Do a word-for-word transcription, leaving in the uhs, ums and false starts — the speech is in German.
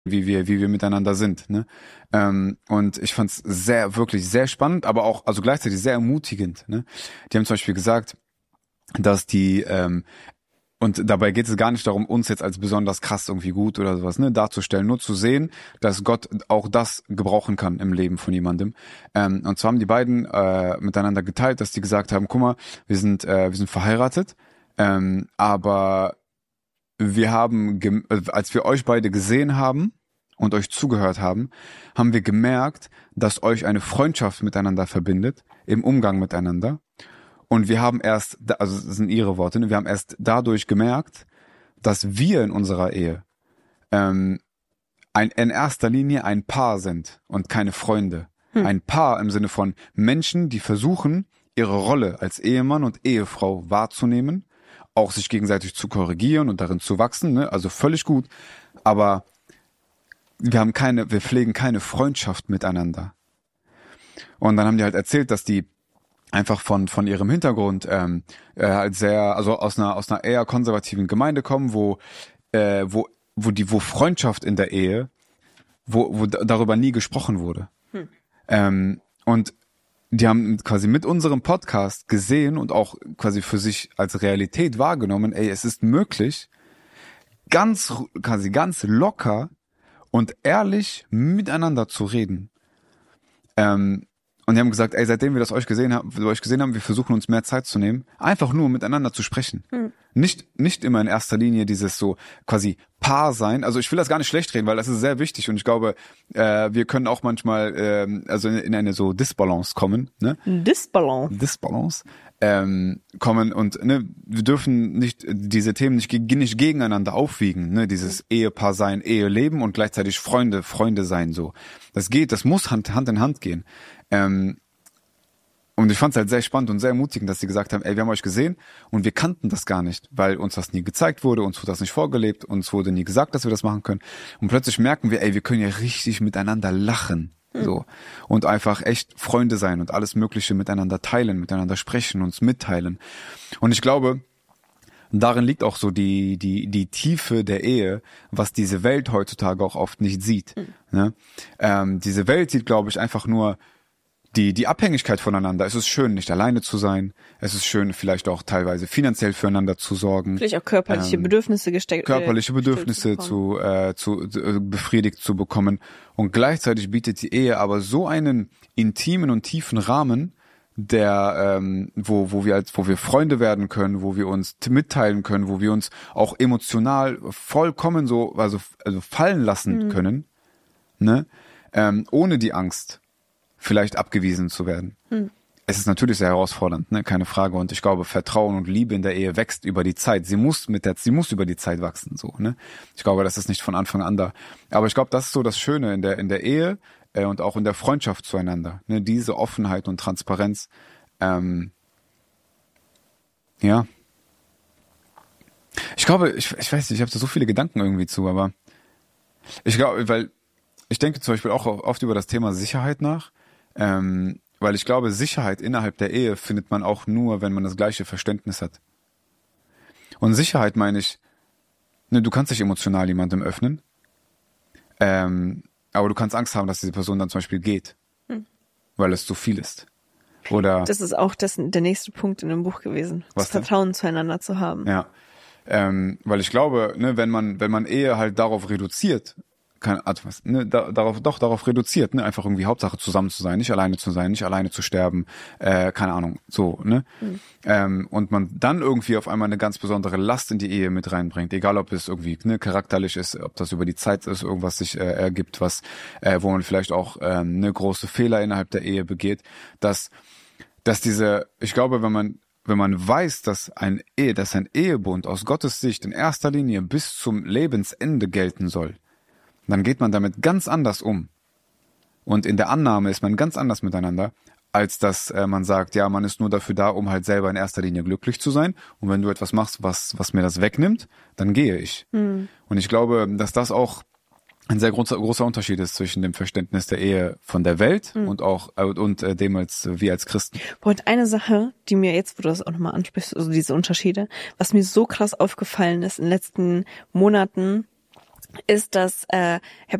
wie wir, wie wir miteinander sind, ne? Ähm, und ich fand's sehr, wirklich sehr spannend, aber auch, also gleichzeitig sehr ermutigend, ne? Die haben zum Beispiel gesagt, dass die, ähm, und dabei geht es gar nicht darum, uns jetzt als besonders krass irgendwie gut oder sowas, ne, darzustellen, nur zu sehen, dass Gott auch das gebrauchen kann im Leben von jemandem. Ähm, und zwar haben die beiden äh, miteinander geteilt, dass die gesagt haben, guck mal, wir sind, äh, wir sind verheiratet, ähm, aber wir haben, gem- äh, als wir euch beide gesehen haben und euch zugehört haben, haben wir gemerkt, dass euch eine Freundschaft miteinander verbindet, im Umgang miteinander. Und wir haben erst, da- also das sind ihre Worte, ne, wir haben erst dadurch gemerkt, dass wir in unserer Ehe ähm, ein, in erster Linie ein Paar sind und keine Freunde. Hm. Ein Paar im Sinne von Menschen, die versuchen, ihre Rolle als Ehemann und Ehefrau wahrzunehmen, auch sich gegenseitig zu korrigieren und darin zu wachsen, ne? Also völlig gut. Aber wir haben keine, wir pflegen keine Freundschaft miteinander. Und dann haben die halt erzählt, dass die einfach von von ihrem Hintergrund ähm, äh, halt sehr, also aus einer aus einer eher konservativen Gemeinde kommen, wo äh, wo wo die wo Freundschaft in der Ehe, wo wo d- darüber nie gesprochen wurde. Hm. Ähm, und die haben quasi mit unserem Podcast gesehen und auch quasi für sich als Realität wahrgenommen, ey, es ist möglich, ganz quasi ganz locker und ehrlich miteinander zu reden. Ähm, und die haben gesagt, ey, seitdem wir das euch gesehen haben, wir euch gesehen haben, wir versuchen uns mehr Zeit zu nehmen, einfach nur miteinander zu sprechen. Hm. Nicht nicht immer in erster Linie dieses so quasi Paar sein. Also ich will das gar nicht schlecht reden, weil das ist sehr wichtig und ich glaube, äh, wir können auch manchmal ähm, also in, in eine so Disbalance kommen, ne? Disbalance. Disbalance ähm, kommen und ne, wir dürfen nicht diese Themen nicht, ge- nicht gegeneinander aufwiegen, ne, dieses Ehepaar sein, Eheleben und gleichzeitig Freunde, Freunde sein so. Das geht, das muss Hand, Hand in Hand gehen. Ähm, und ich fand es halt sehr spannend und sehr ermutigend, dass sie gesagt haben, ey, wir haben euch gesehen und wir kannten das gar nicht, weil uns das nie gezeigt wurde, uns wurde das nicht vorgelebt, uns wurde nie gesagt, dass wir das machen können. Und plötzlich merken wir, ey, wir können ja richtig miteinander lachen. So. Und einfach echt Freunde sein und alles Mögliche miteinander teilen, miteinander sprechen, uns mitteilen. Und ich glaube, darin liegt auch so die, die, die Tiefe der Ehe, was diese Welt heutzutage auch oft nicht sieht. Mhm. Ne? Ähm, diese Welt sieht, glaube ich, einfach nur die, die Abhängigkeit voneinander. Es ist schön, nicht alleine zu sein. Es ist schön, vielleicht auch teilweise finanziell füreinander zu sorgen. Vielleicht auch körperliche Ähm, Bedürfnisse gesteckt. körperliche Bedürfnisse zu, äh, zu äh, befriedigt zu bekommen. Und gleichzeitig bietet die Ehe aber so einen intimen und tiefen Rahmen, der, ähm, wo, wo wir als, wo wir Freunde werden können, wo wir uns t- mitteilen können, wo wir uns auch emotional vollkommen so, also, also fallen lassen Mhm. können, ne, ähm, ohne die Angst, vielleicht abgewiesen zu werden. Mhm. Es ist natürlich sehr herausfordernd, ne, keine Frage. Und ich glaube, Vertrauen und Liebe in der Ehe wächst über die Zeit. Sie muss mit der, sie muss über die Zeit wachsen, so, ne. Ich glaube, das ist nicht von Anfang an da. Aber ich glaube, das ist so das Schöne in der, in der Ehe, äh, und auch in der Freundschaft zueinander, ne, diese Offenheit und Transparenz, ähm, ja. Ich glaube, ich, ich weiß nicht, ich habe da so viele Gedanken irgendwie zu, aber ich glaube, weil ich denke zum Beispiel auch oft über das Thema Sicherheit nach, ähm, weil ich glaube, Sicherheit innerhalb der Ehe findet man auch nur, wenn man das gleiche Verständnis hat. Und Sicherheit meine ich, ne, du kannst dich emotional jemandem öffnen, ähm, aber du kannst Angst haben, dass diese Person dann zum Beispiel geht, Hm. weil es zu viel ist. Oder Das ist auch das, der nächste Punkt in dem Buch gewesen, Was das denn? Vertrauen zueinander zu haben. ja, ähm, weil ich glaube, ne, wenn man wenn man Ehe halt darauf reduziert, kann, also was, ne, da, darauf doch darauf reduziert, ne, einfach irgendwie Hauptsache zusammen zu sein, nicht alleine zu sein, nicht alleine zu sterben, äh, keine Ahnung, so, ne, Mhm. ähm, und man dann irgendwie auf einmal eine ganz besondere Last in die Ehe mit reinbringt, egal ob es irgendwie ne, charakterlich ist, ob das über die Zeit ist, irgendwas sich äh, ergibt, was, äh, wo man vielleicht auch ähm, ne große Fehler innerhalb der Ehe begeht, dass dass diese, ich glaube, wenn man wenn man weiß, dass ein Ehe, dass ein Ehebund aus Gottes Sicht in erster Linie bis zum Lebensende gelten soll, dann geht man damit ganz anders um. Und in der Annahme ist man ganz anders miteinander, als dass äh, man sagt, ja, man ist nur dafür da, um halt selber in erster Linie glücklich zu sein. Und wenn du etwas machst, was was mir das wegnimmt, dann gehe ich. Mhm. Und ich glaube, dass das auch ein sehr großer, großer Unterschied ist zwischen dem Verständnis der Ehe von der Welt Mhm. und auch äh, und äh, dem als wir als Christen. Boah, und eine Sache, die mir jetzt, wo du das auch nochmal ansprichst, also diese Unterschiede, was mir so krass aufgefallen ist in den letzten Monaten, ist, dass äh, Herr